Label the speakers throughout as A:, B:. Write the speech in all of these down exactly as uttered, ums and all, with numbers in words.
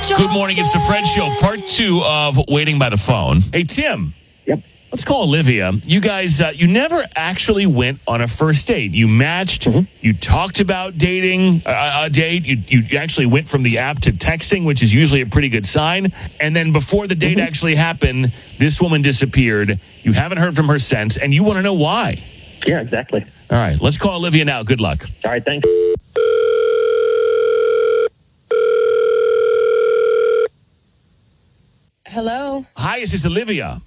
A: Good morning. It's the Fred Show, part two of Waiting by the Phone. Hey, Tim.
B: Yep.
A: Let's call Olivia. You guys, uh, you never actually went on a first date. You matched. Mm-hmm. You talked about dating uh, a date. You you actually went from the app to texting, which is usually a pretty good sign. And then before the date mm-hmm. actually happened, this woman disappeared. You haven't heard from her since, and you want to know why.
B: Yeah, exactly.
A: All right. Let's call Olivia now. Good luck.
B: All right. Thanks.
C: Hello.
A: Hi, is this Olivia?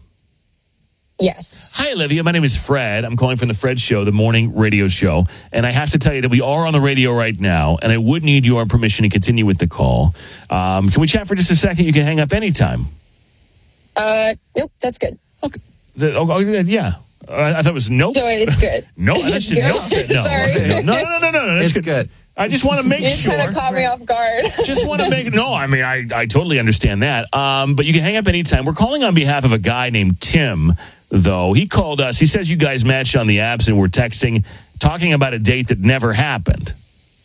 C: Yes.
A: Hi, Olivia. My name is Fred. I'm calling from the Fred Show, the morning radio show. And I have to tell you that we are on the radio right now, and I would need your permission to continue with the call. Um, can we chat for just a second? You can hang up anytime.
C: Uh, nope, that's good.
A: Okay. The, oh, yeah. Uh, I thought it was nope.
C: So it's good.
A: No, that's
C: good.
A: nope. No.
C: Sorry.
A: No, no, no, no, no, no. That's
D: it's
A: good.
D: good.
A: I just want to make
C: you
A: sure.
C: You kind of caught me off guard.
A: Just want to make no. I mean, I I totally understand that. Um, but you can hang up anytime. We're calling on behalf of a guy named Tim. Though he called us, he says you guys matched on the apps and were texting, talking about a date that never happened.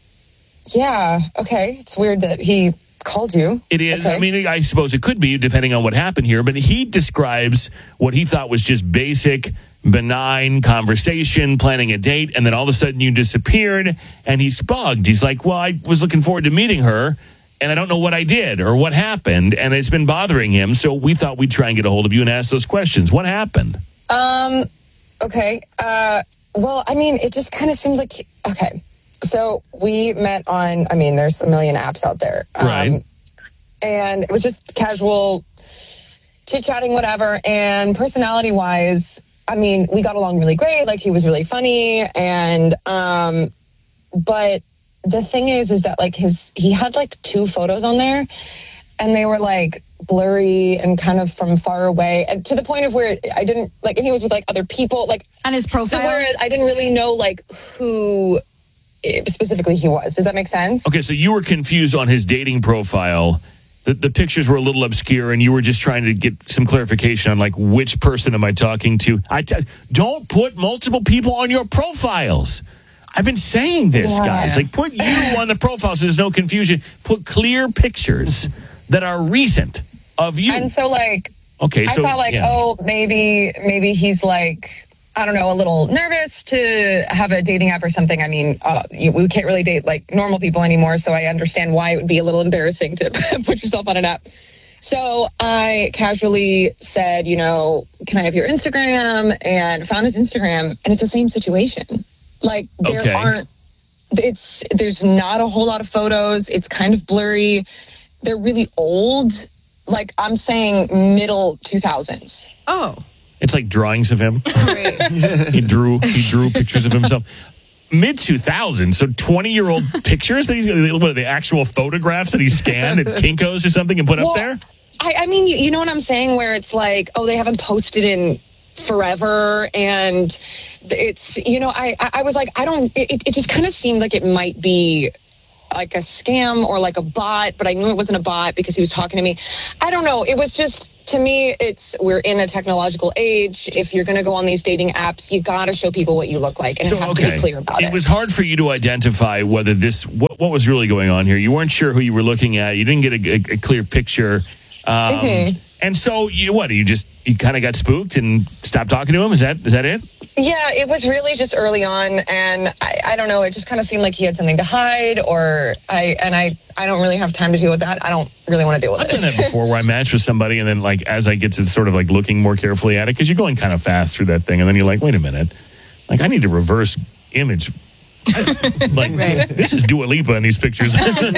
C: Yeah. Okay. It's weird that he called you.
A: It is.
C: Okay.
A: I mean, I suppose it could be depending on what happened here. But he describes what he thought was just basic, benign conversation, planning a date, and then all of a sudden you disappeared, and he's bugged. He's like, well, I was looking forward to meeting her, and I don't know what I did or what happened, and it's been bothering him, so we thought we'd try and get a hold of you and ask those questions. What happened?
C: Um, okay. Uh, well, I mean, it just kind of seemed like, okay. So we met on, I mean, there's a million apps out there. Um,
A: Right.
C: And it was just casual chit-chatting, whatever, and personality-wise, I mean, we got along really great. Like, he was really funny. And, um, but the thing is, is that like his, he had like two photos on there and they were like blurry and kind of from far away, and to the point of where I didn't like, and he was with like other people, like
E: on his profile.
C: Where I didn't really know like who specifically he was. Does that make sense?
A: Okay. So you were confused on his dating profile. The, the pictures were a little obscure, and you were just trying to get some clarification on, like, which person am I talking to? I t- don't put multiple people on your profiles. I've been saying this,
C: yeah.
A: guys. Like, put you on the profile so there's no confusion. Put clear pictures that are recent of you.
C: And so, like,
A: okay, so,
C: I thought, like,
A: yeah.
C: oh, maybe, maybe he's, like, I don't know, a little nervous to have a dating app or something. I mean, uh, you, we can't really date like normal people anymore, so I understand why it would be a little embarrassing to put yourself on an app. So I casually said, you know, can I have your Instagram? And found his Instagram, and it's the same situation. Like, there
A: okay.
C: aren't, it's, there's not a whole lot of photos. It's kind of blurry. They're really old. Like, I'm saying middle two thousands.
E: Oh.
A: It's like drawings of him.
E: Right.
A: he drew he drew pictures of himself. Mid two thousands, so twenty-year-old pictures that he's what are the actual photographs that he scanned at Kinko's or something and put
C: well,
A: up there?
C: I, I mean, you, you know what I'm saying? Where it's like, oh, they haven't posted in forever, and it's, you know, I, I was like, I don't, it, it just kind of seemed like it might be like a scam or like a bot, but I knew it wasn't a bot because he was talking to me. I don't know. It was just, to me, it's, we're in a technological age. If you're going to go on these dating apps, you got to show people what you look like, and
A: so,
C: it has
A: okay.
C: to be clear about it.
A: It was hard for you to identify whether this, what, what was really going on here. You weren't sure who you were looking at. You didn't get a, a, a clear picture. Um,
C: mm-hmm.
A: And so, you what, you just, you kind of got spooked and stopped talking to him? Is that is that it?
C: Yeah, it was really just early on, and I, I don't know, it just kind of seemed like he had something to hide, or I, and I, I don't really have time to deal with that. I don't really want to deal with
A: I've
C: it.
A: done that before where I match with somebody, and then like as I get to sort of like looking more carefully at it, because you're going kind of fast through that thing, and then you're like, wait a minute, like I need to reverse image. like
E: right.
A: This is Dua Lipa in these pictures.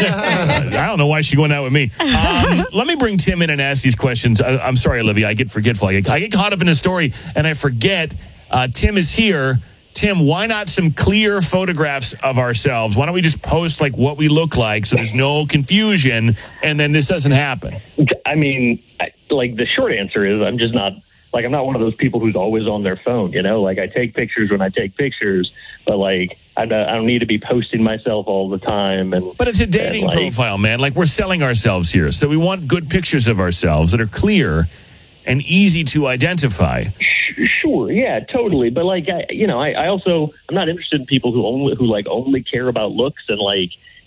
A: I don't know why she's going out with me. Um, let me bring Tim in and ask these questions. I, I'm sorry, Olivia, I get forgetful. I get, I get caught up in the story and I forget. Uh, Tim is here. Tim, why not some clear photographs of ourselves? Why don't we just post like what we look like so there's no confusion and then this doesn't happen?
B: I mean, I, like the short answer is I'm just not, like I'm not one of those people who's always on their phone, you know? Like I take pictures when I take pictures, but like I don't, I don't need to be posting myself all the time. And
A: But it's a dating
B: like,
A: profile, man. Like we're selling ourselves here. So we want good pictures of ourselves that are clear and easy to identify.
B: Sure, yeah, totally. But like, I, you know, I, I also I'm not interested in people who only who like only care about looks and like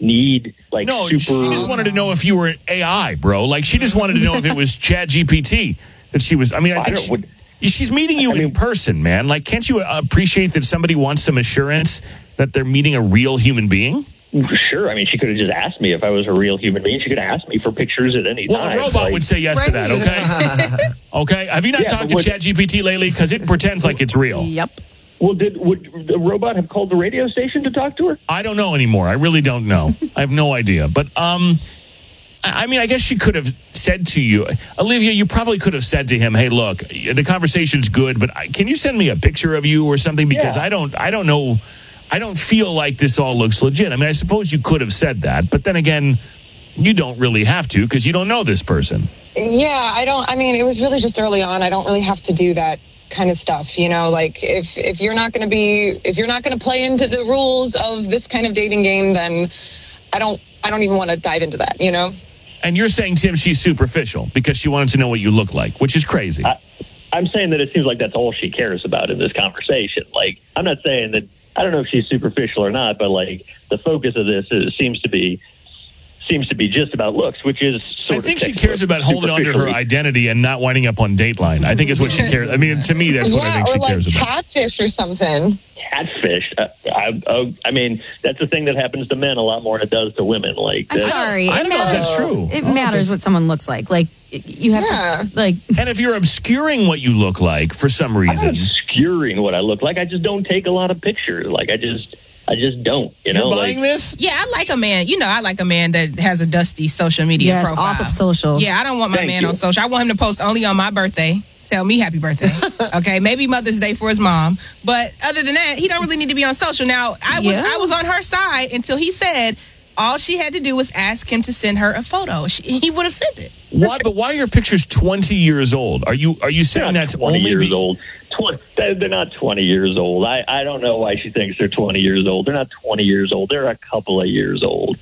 B: need like
A: No,
B: super.
A: she just wanted to know if you were A I, bro. Like, she just wanted to know if it was Chat G P T that she was. I mean, I
B: I
A: think
B: don't-
A: she,
B: would-
A: she's meeting you
B: I mean-
A: in person, man. Like, can't you appreciate that somebody wants some assurance that they're meeting a real human being?
B: Sure. I mean, she could have just asked me if I was a real human being. She could have asked me for pictures at any
A: Well,
B: time.
A: a robot
B: Like,
A: would say yes to that, okay? Okay. Have you not
B: Yeah,
A: talked
B: but
A: to
B: would-
A: Chat G P T lately? Because it pretends like it's real.
D: Yep.
B: Well, did would the robot have called the radio station to talk to her?
A: I don't know anymore. I really don't know. I have no idea. But, um, I I mean, I guess she could have said to you, Olivia, you probably could have said to him, hey, look, the conversation's good, but I- can you send me a picture of you or something? Because
B: Yeah.
A: I don't, I don't know. I don't feel like this all looks legit. I mean, I suppose you could have said that, but then again, you don't really have to because you don't know this person.
C: Yeah, I don't. I mean, it was really just early on. I don't really have to do that kind of stuff. You know, like if if you're not going to be, if you're not going to play into the rules of this kind of dating game, then I don't. I don't even want to dive into that. You know.
A: And you're saying, Tim, she's superficial because she wanted to know what you look like, which is crazy.
B: I, I'm saying that it seems like that's all she cares about in this conversation. Like, I'm not saying that. I don't know if she's superficial or not, but like the focus of this is, seems to be seems to be just about looks, which is sort
A: I
B: of
A: think she
B: sexual,
A: cares about holding onto her
B: superficially.
A: identity and not winding up on Dateline. I think is what she cares. I mean, to me, that's what I
C: Yeah,
A: think
C: or
A: she
C: like
A: cares about.
C: catfish or something.
B: Catfish. Uh, I, I, I mean, that's the thing that happens to men a lot more than it does to women. Like,
E: I'm
B: that-
E: sorry.
A: I
E: it
A: don't know if
E: matters.
A: that's true.
E: It matters what someone looks like. Like you have
C: Yeah.
E: to like.
A: And if you're obscuring what you look like for some
B: I'm not
A: reason,
B: obscuring what I look like. I just don't take a lot of pictures. Like, I just, I just don't. You
A: you're
B: know,
A: buying
B: like,
A: this?
F: Yeah, I like a man. You know, I like a man that has a dusty social media
D: Yes,
F: profile.
D: off of social.
F: Yeah, I don't want my
B: Thank
F: man
B: you.
F: on social. I want him to post only on my birthday. Tell me happy birthday. Okay, maybe Mother's Day for his mom. But other than that, he don't really need to be on social. Now, I was
D: Yeah.
F: I was on her side until he said all she had to do was ask him to send her a photo. She, he would have sent it.
A: Why? But why are your pictures twenty years old? Are you are you
B: they're
A: saying
B: not
A: that's
B: twenty
A: only
B: years
A: be-
B: old. twenty, they're they're not twenty years old. I, I don't know why she thinks they're twenty years old. They're not twenty years old. They're a couple of years old.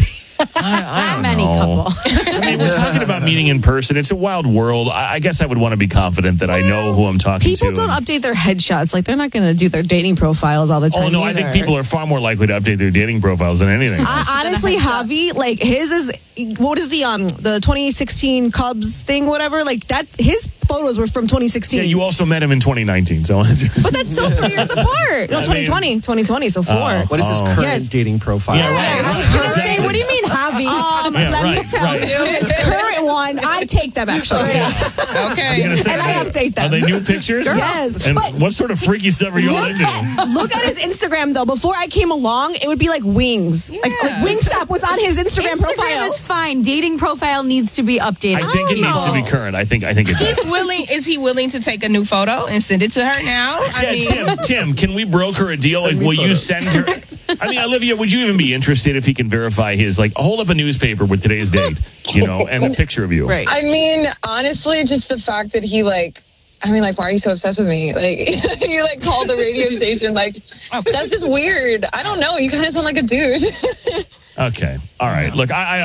A: I, I don't
E: Many
A: know.
E: couple.
A: I mean, we're talking about meeting in person. It's a wild world. I, I guess I would want to be confident that I know who I'm talking
D: People
A: to.
D: don't
A: and-
D: update their headshots. Like, they're not going to do their dating profiles all the time.
A: Oh no, I think
D: either.
A: people are far more likely to update their dating profiles than anything.
D: I, honestly, Javi, like his is what is the um the twenty sixteen Cubs thing, whatever. Like that, his photos were from twenty sixteen.
A: Yeah, you also met him in twenty nineteen. So,
D: but that's still three years apart. No,
A: I
D: twenty twenty, twenty twenty, so four.
A: Oh.
G: What is his
A: Oh.
G: current
D: Yes.
G: dating profile?
A: Yeah, right.
D: I was gonna say, what do you mean, Javi? Um,
A: Yeah,
D: let me
A: right,
D: tell
A: right.
D: you, his current one, I take them actually.
F: Okay.
A: I'm gonna say,
D: And I
A: are they-
D: update them.
A: Are they new pictures?
D: Yes,
A: And
D: but-
A: what sort of freaky stuff are you all
D: Look
A: into?
D: at, look at his Instagram though. Before I came along, it would be like Wings. Like, like Wingstop was on his Instagram,
E: Instagram
D: profile.
E: is fine. Dating profile needs to be updated.
A: I think it needs to be current. I think I think it does.
F: He's willing. Is he willing to take a new photo and send it to her now? I
A: Yeah,
F: mean,
A: Tim, Tim, can we broker a deal? Like,
G: me
A: will you
G: photos.
A: send her? I mean, Olivia, would you even be interested if he can verify his, like, hold up a newspaper with today's date, you know, and a picture of you?
D: Right.
C: I mean, honestly, just the fact that he like, I mean, like, why are you so obsessed with me? Like, you like called the radio station. Like, that's just weird. I don't know. You kind of sound like a dude.
A: Okay. All right. Look, I, I, I,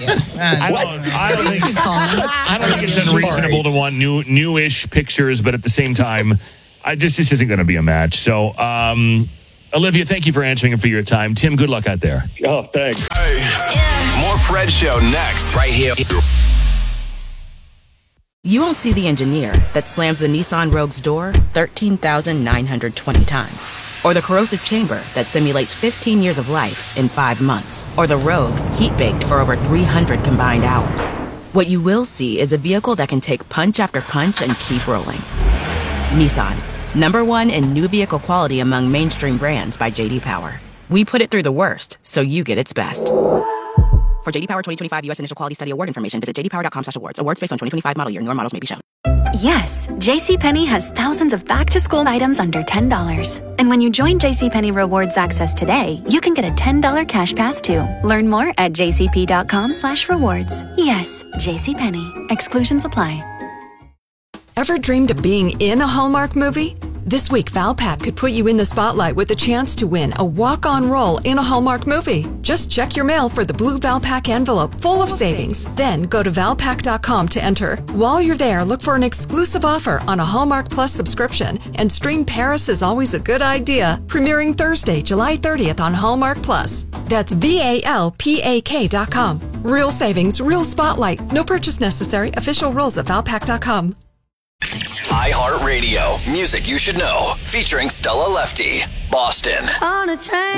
A: I don't, I don't think,
E: Keep calling.
A: I don't think it's unreasonable to want new, newish pictures, but at the same time, I just this isn't going to be a match. So, um, Olivia, thank you for answering and for your time. Tim, good luck out there.
B: Oh, thanks.
H: More Fred Show next. Right here.
I: You won't see the engineer that slams the Nissan Rogue's door thirteen thousand nine hundred twenty times. Or the corrosive chamber that simulates fifteen years of life in five months. Or the Rogue heat-baked for over three hundred combined hours. What you will see is a vehicle that can take punch after punch and keep rolling. Nissan, number one in new vehicle quality among mainstream brands by J D Power. We put it through the worst, so you get its best. For J D Power twenty twenty-five U S Initial Quality Study Award information, visit j d power dot com slash awards. Awards based on twenty twenty-five model year. Newer models may be shown.
J: Yes, JCPenney has thousands of back-to-school items under ten dollars. And when you join JCPenney Rewards Access today, you can get a ten dollars cash pass too. Learn more at j c p dot com slash rewards. Yes, JCPenney. Exclusions apply.
K: Ever dreamed of being in a Hallmark movie?
G: This week, Valpak could put you in the spotlight with a chance to win a walk-on role in a Hallmark movie. Just check your mail for the blue Valpak envelope full of savings. Then go to valpak dot com to enter. While you're there, look for an exclusive offer on a Hallmark Plus subscription and stream Paris is Always a Good Idea, premiering Thursday, July thirtieth on Hallmark Plus. That's V A L P A K dot com. Real savings, real spotlight. No purchase necessary. Official rules at valpak dot com.
H: iHeartRadio. Music you should know. Featuring Stella Lefty. Boston.
K: On a train.